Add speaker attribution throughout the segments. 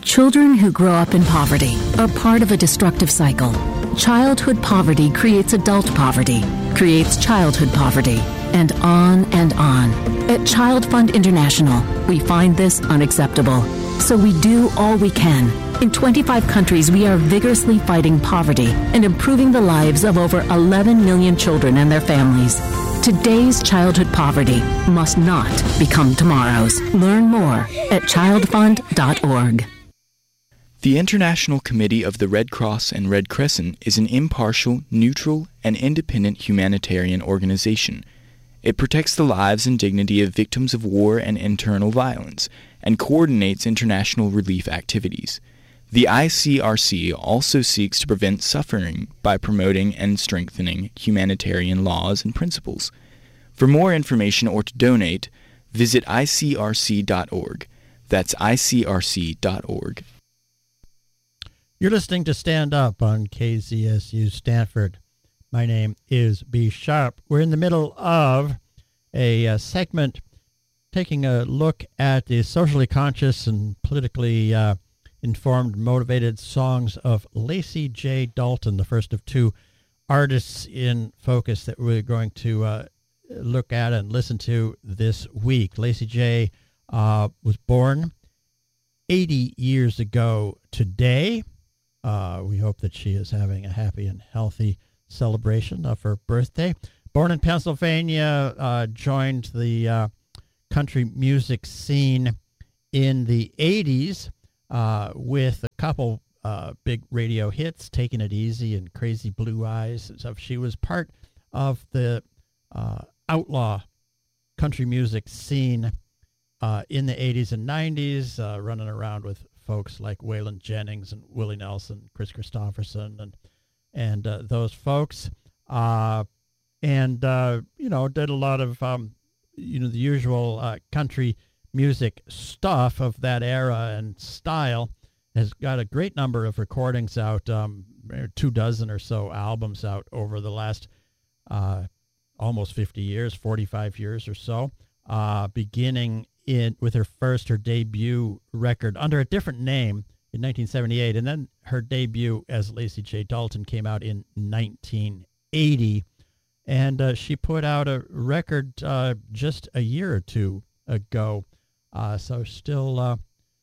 Speaker 1: Children who grow up in poverty are part of a destructive cycle. Childhood poverty creates adult poverty, creates childhood poverty, and on and on. At Child Fund International, we find this unacceptable. So we do all we can. In 25 countries, we are vigorously fighting poverty and improving the lives of over 11 million children and their families. Today's childhood poverty must not become tomorrow's. Learn more at childfund.org.
Speaker 2: The International Committee of the Red Cross and Red Crescent is an impartial, neutral, and independent humanitarian organization. It protects the lives and dignity of victims of war and internal violence, and coordinates international relief activities. The ICRC also seeks to prevent suffering by promoting and strengthening humanitarian laws and principles. For more information or to donate, visit icrc.org. That's icrc.org.
Speaker 3: You're listening to Stand Up on KZSU Stanford. My name is B. Sharp. We're in the middle of a segment taking a look at the socially conscious and politically informed, motivated songs of Lacey J. Dalton, the first of two artists in focus that we're going to look at and listen to this week. Lacey J. was born 80 years ago today. We hope that she is having a happy and healthy celebration of her birthday. Born in Pennsylvania, joined the country music scene in the 80s with a couple big radio hits, Taking It Easy and Crazy Blue Eyes. So she was part of the outlaw country music scene in the 80s and 90s, running around with folks like Waylon Jennings and Willie Nelson, Chris Christopherson, and those folks, did a lot of the usual country music stuff of that era and style. Has got a great number of recordings out, 24 or so albums out over the last almost 50 years, 45 years or so, beginning with her debut record under a different name in 1978, and then her debut as Lacey J. Dalton came out in 1980, and she put out a record just a year or two ago, so still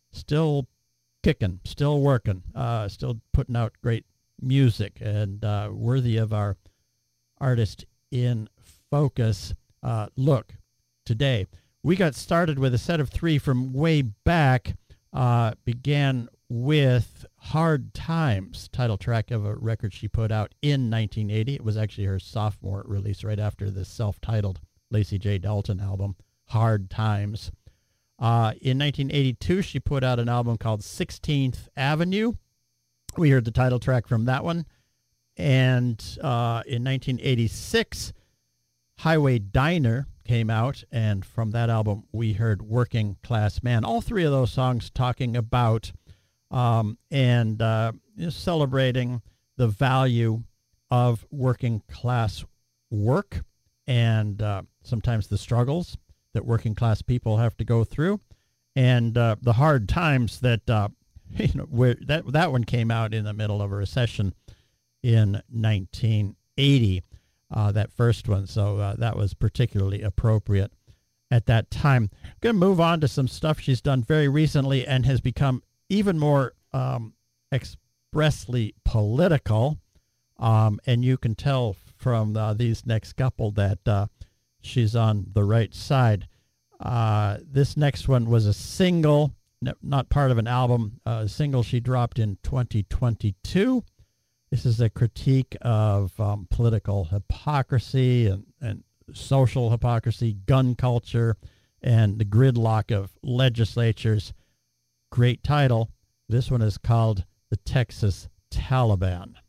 Speaker 3: kicking, still working, still putting out great music, and worthy of our artist in focus look today. We got started with a set of three from way back, began with Hard Times, title track of a record she put out in 1980. It was actually her sophomore release right after the self-titled Lacey J. Dalton album, Hard Times. In 1982, she put out an album called 16th Avenue. We heard the title track from that one. And in 1986, Highway Diner came out, and from that album we heard Working Class Man. All three of those songs talking about celebrating the value of working class work and sometimes the struggles that working class people have to go through, and the hard times that that one came out in the middle of a recession in 1980. That first one, so that was particularly appropriate at that time. I'm going to move on to some stuff she's done very recently and has become even more expressly political, and you can tell from these next couple that she's on the right side. This next one was a single, not part of an album, a single she dropped in 2022. This is a critique of political hypocrisy and social hypocrisy, gun culture, and the gridlock of legislatures. Great title. This one is called The Texas Taliban.